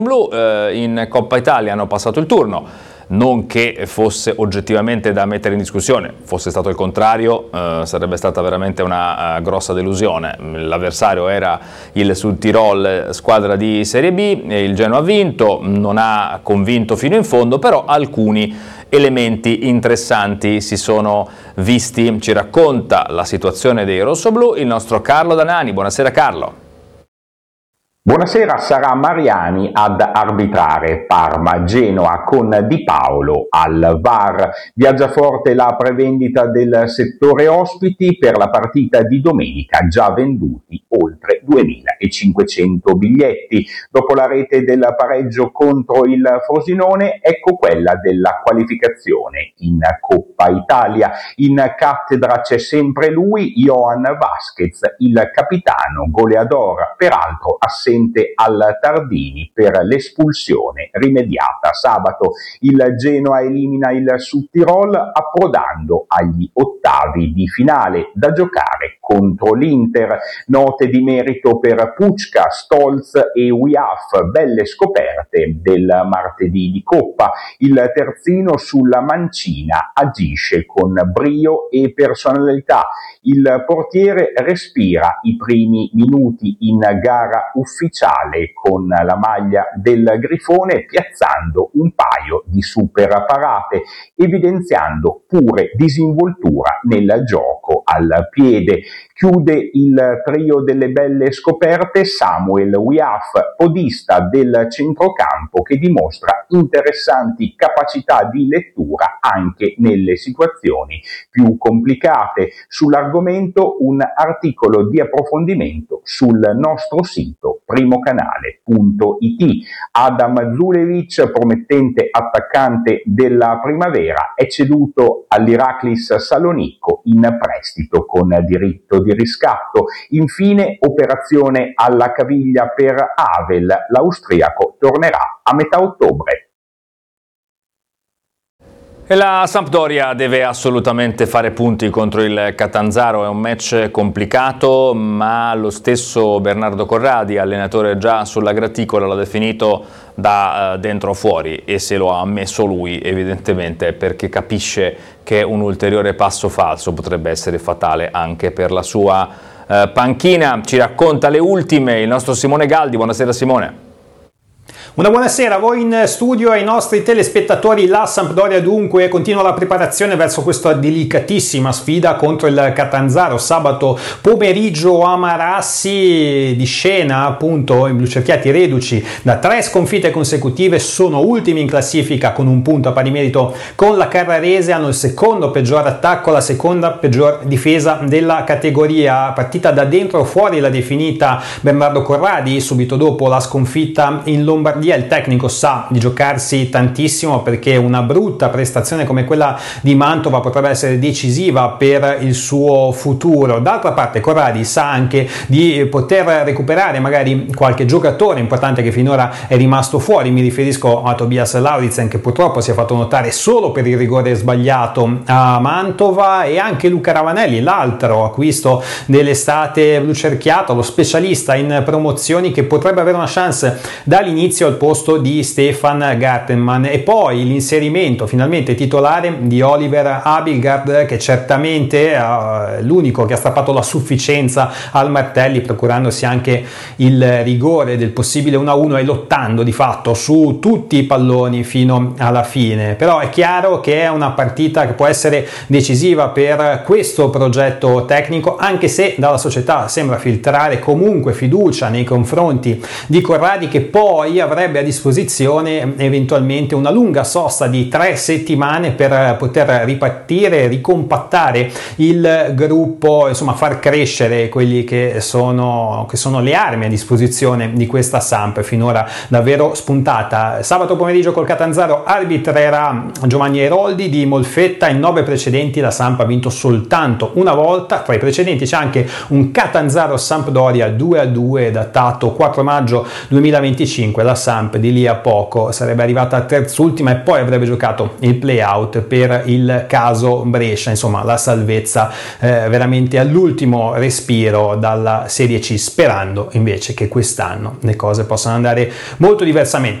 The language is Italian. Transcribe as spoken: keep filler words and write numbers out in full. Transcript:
Blu eh, in Coppa Italia hanno passato il turno, non che fosse oggettivamente da mettere in discussione, fosse stato il contrario eh, sarebbe stata veramente una uh, grossa delusione. L'avversario era il Südtirol, squadra di Serie B, e il Genoa ha vinto, non ha convinto fino in fondo, però alcuni elementi interessanti si sono visti. Ci racconta la situazione dei rossoblù il nostro Carlo Danani. Buonasera Carlo. Buonasera, sarà Mariani ad arbitrare Parma-Genoa con Di Paolo al V A R. Viaggia forte la prevendita del settore ospiti per la partita di domenica, già venduti oltre duemilacinquecento biglietti. Dopo la rete del pareggio contro il Frosinone, ecco quella della qualificazione in Coppa Italia. In cattedra c'è sempre lui, Johan Vasquez, il capitano goleador, peraltro assente al Tardini per l'espulsione rimediata sabato. Il Genoa elimina il Südtirol approdando agli ottavi di finale da giocare contro l'Inter. Note di merito per Pučka, Stolz e Wiaf, belle scoperte del martedì di Coppa. Il terzino sulla mancina agisce con brio e personalità. Il portiere respira i primi minuti in gara ufficiale con la maglia del Grifone, piazzando un paio di super parate, evidenziando pure disinvoltura nel gioco al piede. Chiude il trio delle belle scoperte Samuel Wiaf, podista del centrocampo, che dimostra interessanti capacità di lettura anche nelle situazioni più complicate. Sull'argomento un articolo di approfondimento sul nostro sito primocanale punto it. Adam Zulevic, promettente attaccante della primavera, è ceduto all'Iraklis Salonicco in prestito con diritto di riscatto. Infine operazione alla caviglia per Havel, l'austriaco tornerà a metà ottobre. E la Sampdoria deve assolutamente fare punti contro il Catanzaro. È un match complicato, ma lo stesso Bernardo Corradi, allenatore già sulla graticola, l'ha definito da uh, dentro a fuori, e se lo ha ammesso lui evidentemente è perché capisce che un ulteriore passo falso potrebbe essere fatale anche per la sua uh, panchina. Ci racconta le ultime il nostro Simone Galdi. Buonasera Simone. Una buonasera a voi in studio e ai nostri telespettatori. La Sampdoria dunque continua la preparazione verso questa delicatissima sfida contro il Catanzaro. Sabato pomeriggio a Marassi, di scena appunto i blucerchiati reduci da tre sconfitte consecutive, sono ultimi in classifica con un punto a pari merito con la Carrarese, hanno il secondo peggior attacco, la seconda peggior difesa della categoria. Partita da dentro o fuori l'ha definita Bernardo Corradi subito dopo la sconfitta in Lombardia. Il tecnico sa di giocarsi tantissimo, perché una brutta prestazione come quella di Mantova potrebbe essere decisiva per il suo futuro. D'altra parte Corradi sa anche di poter recuperare magari qualche giocatore importante che finora è rimasto fuori. Mi riferisco a Tobias Lauritsen, che purtroppo si è fatto notare solo per il rigore sbagliato a Mantova, e anche Luca Ravanelli, l'altro acquisto dell'estate blucerchiato, lo specialista in promozioni, che potrebbe avere una chance dall'inizio al posto di Stefan Gartenmann. E poi l'inserimento finalmente titolare di Oliver Abildgaard, che certamente è l'unico che ha strappato la sufficienza al Martelli, procurandosi anche il rigore del possibile uno a uno e lottando di fatto su tutti i palloni fino alla fine. Però è chiaro che è una partita che può essere decisiva per questo progetto tecnico, anche se dalla società sembra filtrare comunque fiducia nei confronti di Corradi, che poi avrebbe a disposizione eventualmente una lunga sosta di tre settimane per poter ripartire, ricompattare il gruppo, insomma far crescere quelli che sono, che sono le armi a disposizione di questa Samp, finora davvero spuntata. Sabato pomeriggio col Catanzaro arbitrerà Giovanni Airoldi di Molfetta. In nove precedenti la Samp ha vinto soltanto una volta. Tra i precedenti c'è anche un Catanzaro Sampdoria due a due datato quattro maggio duemilaventicinque. La Samp Samp di lì a poco sarebbe arrivata a terzultima e poi avrebbe giocato il play-out per il caso Brescia, insomma la salvezza eh, veramente all'ultimo respiro dalla Serie C, sperando invece che quest'anno le cose possano andare molto diversamente.